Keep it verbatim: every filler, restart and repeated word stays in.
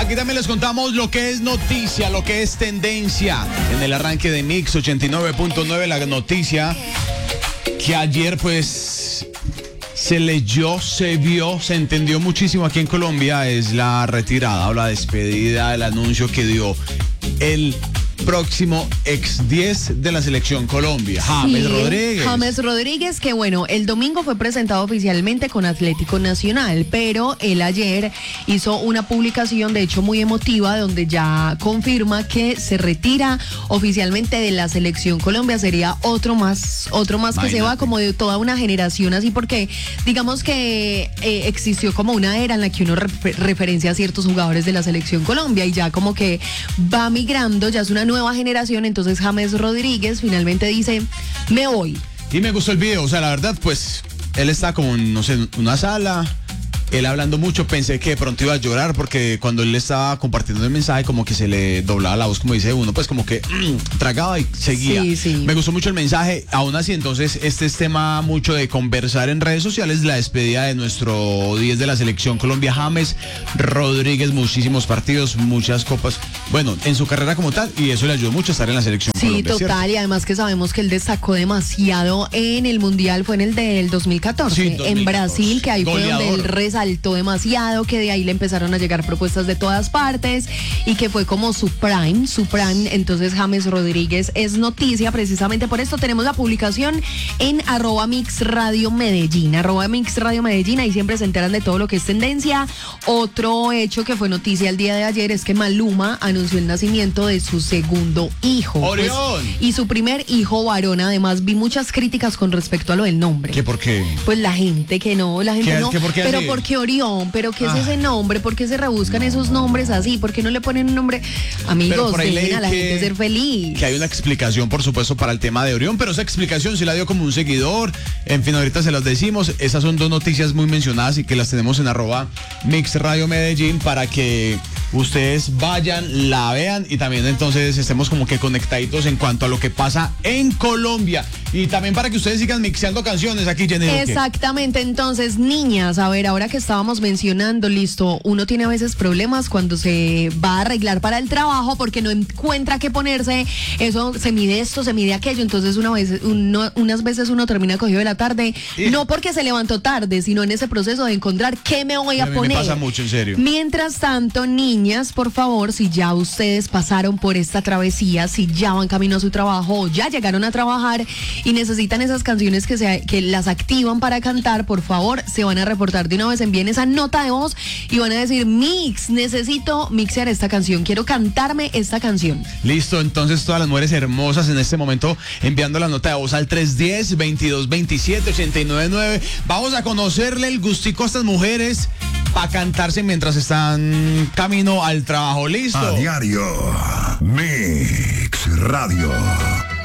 Aquí también les contamos lo que es noticia, lo que es tendencia. En el arranque de Mix ochenta y nueve punto nueve, la noticia que ayer pues se leyó, se vio, se entendió muchísimo aquí en Colombia es la retirada o la despedida, el anuncio que dio el próximo ex diez de la selección Colombia, James sí, Rodríguez. James Rodríguez, que bueno, el domingo fue presentado oficialmente con Atlético Nacional, pero él ayer hizo una publicación, de hecho muy emotiva, donde ya confirma que se retira oficialmente de la selección Colombia. Sería otro más, otro más Imagínate. que se va como de toda una generación así, porque digamos que eh, existió como una era en la que uno refer- referencia a ciertos jugadores de la selección Colombia y ya como que va migrando, ya es una nueva generación. Entonces James Rodríguez finalmente dice, me voy. Y me gustó el video, o sea, la verdad, pues él está como en, no sé, una sala, él hablando mucho. Pensé que de pronto iba a llorar porque cuando él estaba compartiendo el mensaje como que se le doblaba la voz, como dice uno, pues como que mmm, tragaba y seguía. Sí, sí. Me gustó mucho el mensaje. Aún así, entonces, este es tema mucho de conversar en redes sociales, la despedida de nuestro diez de la selección Colombia, James Rodríguez. Muchísimos partidos, muchas copas, bueno, en su carrera como tal, y eso le ayudó mucho a estar en la selección Sí, Colombia, total, ¿cierto? y además que sabemos que él destacó demasiado en el Mundial, fue en el del dos mil catorce, Sí, dos mil catorce. En Brasil, que ahí Goleador. fue donde él resaltó demasiado, que de ahí le empezaron a llegar propuestas de todas partes y que fue como su prime, su prime. Entonces James Rodríguez es noticia precisamente por esto. Tenemos la publicación en arroba Mix Radio Medellín, arroba Mix Radio Medellín, ahí siempre se enteran de todo lo que es tendencia. Otro hecho que fue noticia el día de ayer es que Maluma anunció el nacimiento de su segundo hijo. ¡Orión! Pues, y su primer hijo varón. Además vi muchas críticas con respecto a lo del nombre. ¿Qué por qué? Pues la gente que no, la gente ¿Qué, no. qué, por qué pero así? ¿por qué Orión? ¿Pero qué es Ah. ese nombre? ¿Por qué se rebuscan no. esos nombres así? ¿Por qué no le ponen un nombre? Amigos, dejen a la que, gente ser feliz. Que hay una explicación, por supuesto, para el tema de Orión, pero esa explicación sí la dio como un seguidor. En fin, ahorita se las decimos. Esas son dos noticias muy mencionadas y que las tenemos en arroba Mix Radio Medellín para que ustedes vayan, la vean y también entonces estemos como que conectaditos en cuanto a lo que pasa en Colombia. Y también para que ustedes sigan mixeando canciones aquí, Jenny. Exactamente, entonces, niñas, a ver, ahora que estábamos mencionando, listo, uno tiene a veces problemas cuando se va a arreglar para el trabajo porque no encuentra qué ponerse, eso se mide esto, se mide aquello, entonces una vez, uno, unas veces uno termina cogido de la tarde, sí. no porque se levantó tarde, sino en ese proceso de encontrar qué me voy a, a mí poner. Me pasa mucho, en serio. Mientras tanto, niñas, por favor, si ya ustedes pasaron por esta travesía, si ya van camino a su trabajo o ya llegaron a trabajar y necesitan esas canciones que, se, que las activan para cantar, por favor, se van a reportar de una vez, envíen esa nota de voz y van a decir, Mix, necesito mixear esta canción, quiero cantarme esta canción. Listo, entonces todas las mujeres hermosas en este momento enviando la nota de voz al tres uno cero, veintidós veintisiete, ochenta y nueve nueve. Vamos a conocerle el gustico a estas mujeres para cantarse mientras están camino al trabajo. Listo. A diario, Mix Radio.